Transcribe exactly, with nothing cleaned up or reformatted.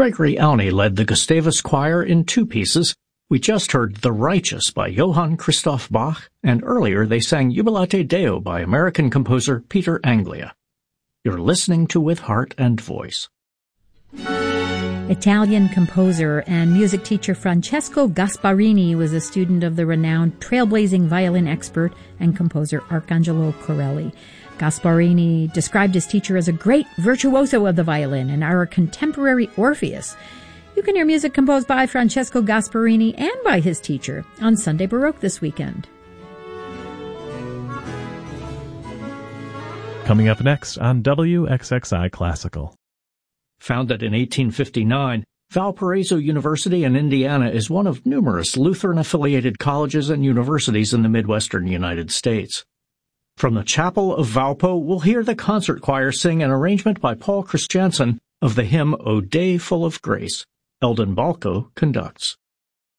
Gregory Aune led the Gustavus Choir in two pieces. We just heard The Righteous by Johann Christoph Bach, and earlier they sang Jubilate Deo by American composer Peter Anglia. You're listening to With Heart and Voice. Italian composer and music teacher Francesco Gasparini was a student of the renowned trailblazing violin expert and composer Arcangelo Corelli. Gasparini described his teacher as a great virtuoso of the violin and our contemporary Orpheus. You can hear music composed by Francesco Gasparini and by his teacher on Sunday Baroque this weekend. Coming up next on W X X I Classical. Founded in eighteen fifty-nine, Valparaiso University in Indiana is one of numerous Lutheran-affiliated colleges and universities in the Midwestern United States. From the Chapel of Valpo, we'll hear the concert choir sing an arrangement by Paul Christiansen of the hymn O Day Full of Grace. Eldon Balco conducts.